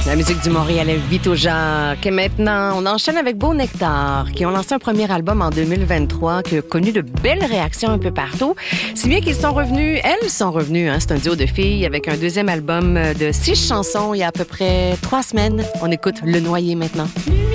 La musique du Montréalais Vito Jacques. Et maintenant, on enchaîne avec Beau Nectar, qui ont lancé un premier album en 2023, qui a connu de belles réactions un peu partout. Si bien qu'ils sont revenus, elles sont revenues, c'est un duo de filles, avec un deuxième album de 6 chansons il y a à peu près 3 semaines. On écoute Le Noyer maintenant.